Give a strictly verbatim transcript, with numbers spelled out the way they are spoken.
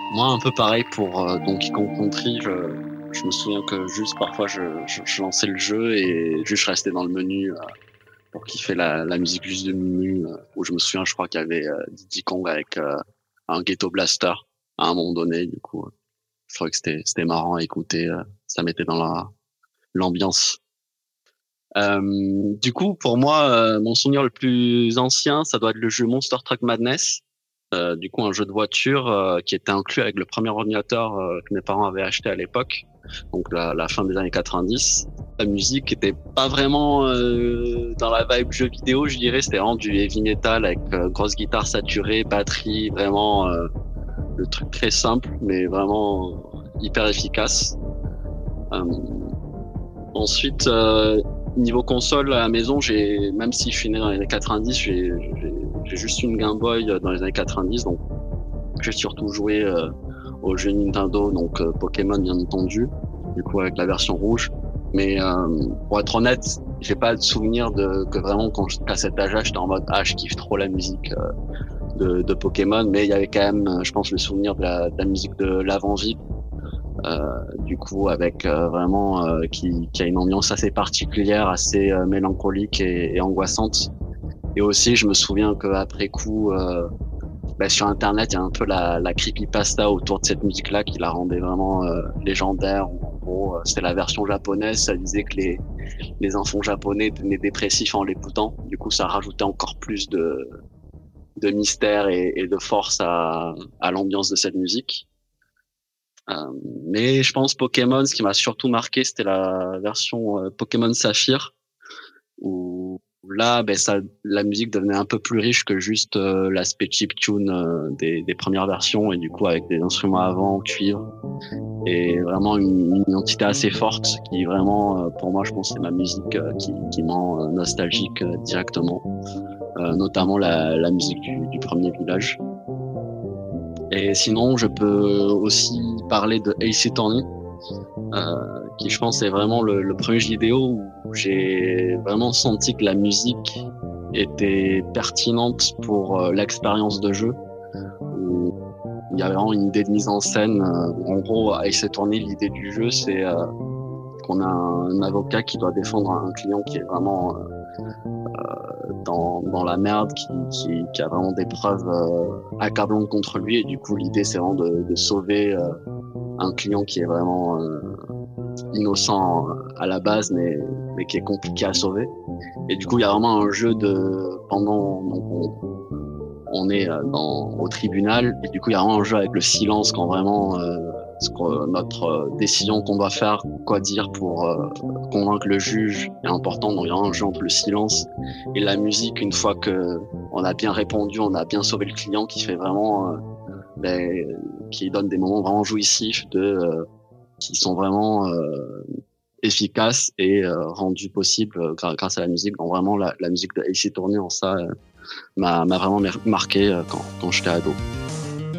Moi, un peu pareil pour euh, Donkey Kong Country. Je, je me souviens que juste parfois, je, je, je lançais le jeu et juste je restais dans le menu euh, pour kiffer la, la musique juste du menu. Euh, où je me souviens, je crois qu'il y avait euh, Diddy Kong avec euh, un Ghetto Blaster à un moment donné. Du coup, euh, je trouvais que c'était c'était marrant à écouter. Euh, ça mettait dans la l'ambiance. Euh, du coup, pour moi, euh, mon souvenir le plus ancien, ça doit être le jeu Monster Truck Madness. Euh, du coup, un jeu de voiture euh, qui était inclus avec le premier ordinateur euh, que mes parents avaient acheté à l'époque, donc la, la fin des années quatre-vingt-dix. La musique était pas vraiment euh, dans la vibe jeu vidéo, je dirais. C'était vraiment du heavy metal avec euh, grosse guitare saturée, batterie, vraiment euh, le truc très simple, mais vraiment euh, hyper efficace. Euh, Ensuite, euh, niveau console à la maison, j'ai même si je suis né dans les années quatre-vingt-dix, j'ai j'ai j'ai juste une Game Boy euh, dans les années quatre-vingt-dix, donc j'ai surtout joué euh, aux jeux Nintendo, donc euh, Pokémon bien entendu, du coup avec la version rouge. Mais euh, pour être honnête, j'ai pas de souvenir de que vraiment quand à cet âge-là, j'étais en mode ah je kiffe trop la musique euh, de, de Pokémon, mais il y avait quand même, euh, je pense, le souvenir de la, de la musique de l'avant-vie euh, du coup avec euh, vraiment euh, qui, qui a une ambiance assez particulière, assez euh, mélancolique et, et angoissante. Et aussi, je me souviens qu'après coup, euh, bah, sur Internet, il y a un peu la, la creepypasta autour de cette musique-là qui la rendait vraiment euh, légendaire. En gros, euh, c'était la version japonaise. Ça disait que les, les enfants japonais devenaient dépressifs en l'écoutant. Du coup, ça rajoutait encore plus de, de mystère et, et de force à, à l'ambiance de cette musique. Euh, mais je pense Pokémon, ce qui m'a surtout marqué, c'était la version euh, Pokémon Saphir, où là, ben, ça, la musique devenait un peu plus riche que juste euh, l'aspect chiptune euh, des, des premières versions, et du coup avec des instruments avant, cuivre, et vraiment une, une identité assez forte qui vraiment, euh, pour moi, je pense, c'est ma musique euh, qui, qui me rend euh, nostalgique euh, directement, euh, notamment la, la musique du, du premier village. Et sinon, je peux aussi parler de Ace Attorney, euh, qui je pense est vraiment le, le premier jeu vidéo où j'ai vraiment senti que la musique était pertinente pour euh, l'expérience de jeu. Où il y a vraiment une idée de mise en scène. Euh, en gros, à Ace Attorney, l'idée du jeu, c'est euh, qu'on a un, un avocat qui doit défendre un client qui est vraiment euh, dans, dans la merde, qui, qui, qui a vraiment des preuves euh, accablantes contre lui. Et du coup, l'idée, c'est vraiment de, de sauver euh, un client qui est vraiment euh, innocent à la base, mais, mais qui est compliqué à sauver. Et du coup, il y a vraiment un jeu de pendant donc on, on est dans au tribunal et du coup, il y a vraiment un jeu avec le silence quand vraiment euh, ce que, notre décision qu'on doit faire, quoi dire pour euh, convaincre le juge est important. Donc il y a un jeu entre le silence et la musique. Une fois que on a bien répondu, on a bien sauvé le client, qui fait vraiment euh, ben, qui donne des moments vraiment jouissifs de euh, qui sont vraiment euh, efficaces et euh, rendus possibles euh, grâce à la musique. Donc vraiment, la, la musique de Ace Attorney en ça euh, m'a, m'a vraiment marqué euh, quand, quand j'étais ado.